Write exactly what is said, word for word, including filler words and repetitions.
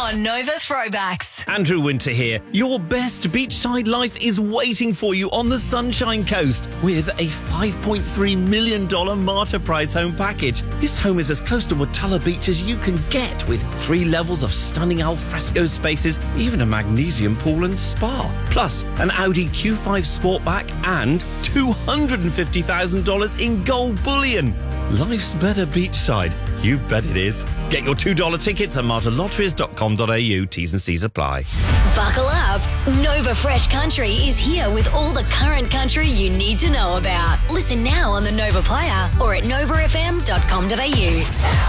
on Nova Throwbacks. Andrew Winter here. Your best beachside life is waiting for you on the Sunshine Coast with a five point three million dollars Marta Price home package. This home is as close to Watala Beach as you can get, with three levels of stunning alfresco spaces, even a magnesium pool and spa. Plus, an Audi Q five Sportback and two hundred fifty thousand dollars in gold bullion. Life's better beachside. You bet it is. Get your two dollar tickets at marta lotteries dot com dot a u. T's and C's apply. Buckle up. Nova Fresh Country is here with all the current country you need to know about. Listen now on the Nova Player or at nova f m dot com dot a u.